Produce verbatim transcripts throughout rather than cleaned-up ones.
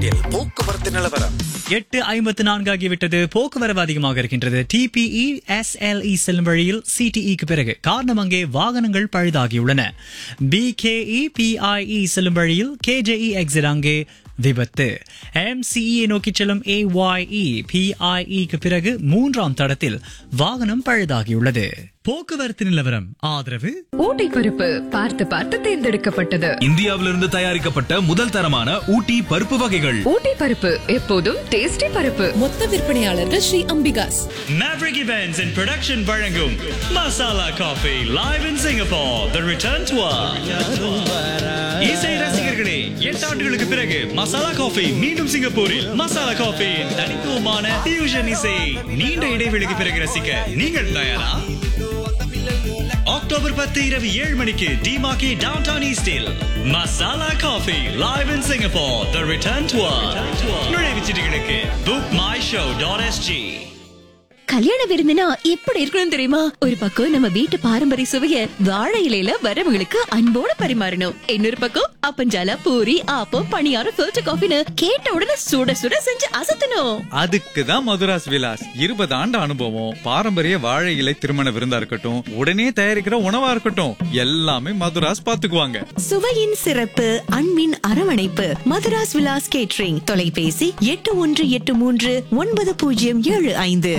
எட்டில் போக்குவரத்து நிலவரம். எட்டு ஐம்பத்து நான்கு ஆகிவிட்டது. போக்குவரவு அதிகமாக இருக்கின்றது. டிபிஇ எஸ்எல்இ செல்லும் வழியில் சிடிஇக்கு பிறகு காரணம் அங்கே வாகனங்கள் பழுதாகியுள்ளன. பிகேஇ பிஐஇ செல்லும் வழியில் கேஜேஇ எக்ஸிட் அங்கே விபத்து. எம்சிஇ நோக்கி செல்லும் ஏஒய்இ பிஐஇக்கு பிறகு மூன்றாம் தடத்தில் வாகனம் பழுதாகியுள்ளது. போக்குவரத்து நிலவரம் ஆதரவு ஊட்டி பருப்பு பார்த்து பார்த்து தேர்ந்தெடுக்கப்பட்டது. இந்தியாவிலிருந்து தயாரிக்கப்பட்ட முதல் தரமான ஊட்டி பருப்பு வகைகள். ஊட்டி பருப்பு எப்போதும் டேஸ்டி பருப்பு. மொத்த விற்பனையாளர்கள் Sri Ambika's. Maverick Events and Production வழங்கும் masala coffee live in Singapore, the return tour. இசை ரசிகர்களே, எட்டு ஆண்டுகளுக்கு பிறகு மசாலா காஃபி மீண்டும் சிங்கப்பூரில். மசாலா காஃபி தனித்துவமான fusion இசை நீண்ட இடைவெளிக்கு பிறகு ரசிக்க நீங்கள் தயாரா? அக்டோபர் பத்து இரவு ஏழு மணிக்கு டிமாக்கி டவுன்டவுன் ஈஸ்டில் masala coffee live in Singapore, the return tour. நுழைவுச் சீட்டுகளுக்கு book my show dot s g. கல்யாண விருந்துனா எப்படி இருக்கணும் தெரியுமா? ஒரு பக்கம் நம்ம வீட்டு பாரம்பரிய சுவைய வாழை இலையில வரவங்களுக்கு அன்போட பரிமாறணும். இன்னொரு பக்கம் அப்பஞ்சால பூரி ஆப்பம் பணியாரம் ஃபில்டர் காஃபின்னு கேட்ட உடனே சுட சுட செஞ்சு அசத்தணும். அதுக்கு தான் மதுராஸ் விலாஸ். இருபது ஆண்டு அனுபவம், பாரம்பரிய வாழை இலை திருமண விருந்தா இருக்கட்டும், உடனே தயாரிக்கிற உணவா இருக்கட்டும், எல்லாமே மதுராஸ் பாத்துக்குவாங்க. சுவையின் சிறப்பு, அன்பின் அரவணைப்பு. மதுராஸ் விலாஸ் கேட்டரிங். தொலைபேசி எட்டு ஒன்று எட்டு மூன்று ஒன்பது பூஜ்ஜியம் ஏழு ஐந்து.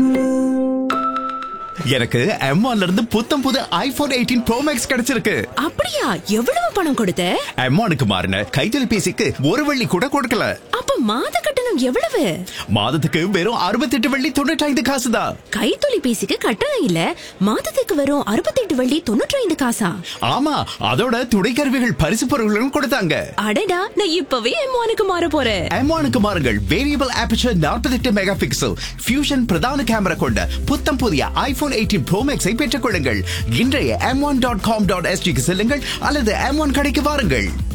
எனக்கு எம் ஒன்ல இருந்து புத்தம் புது ஐபோன் எயிட்டீன் ப்ரோ மேக்ஸ் கிடைச்சிருக்கு. அப்படியா? எவ்வளவு பணம் கொடுத்த? எம் ஒன்னுக்கு மாறின கைத்தொலைபேசிக்கு ஒரு வெள்ளி கூட கொடுக்கல. அப்ப மாத கட்டணம் எவ்வளவு? மாதத்துக்கு வெறும் அறுபத்தி எட்டு வெள்ளி தொண்ணூற்றி ஐந்து காசு தான். கைத்தொலைபேசிக்கு கட்டணம் இல்ல, மாதத்துக்கு வெறும் அறுபத்தி எட்டு வெள்ளி தொண்ணூற்றி ஐந்து காசா? ஆமா, அதோட துணைக்கருவிகள் பரிசு பொருட்களும் கொடுத்தாங்க. அடடா, நான் இப்பவே எம் ஒன்னுக்கு மாற போறேன். எம் ஒன்னுக்கு மாறுங்கள். வேரியபிள் ஆபர்ச்சர் நாற்பத்தி எட்டு மெகா பிக்சல் ஃபியூஷன் பிரதான கேமரா கொண்ட புத்தம் புதிய ஐபோன் எயிட்டீன் ப்ரோ மேக்ஸை பெற்றுக் கொள்ளுங்கள். இன்றைய M one dot com dot எஸ்ஜிக்கு செல்லுங்கள் அல்லது எம் ஒன் கடைக்கு வாருங்கள்.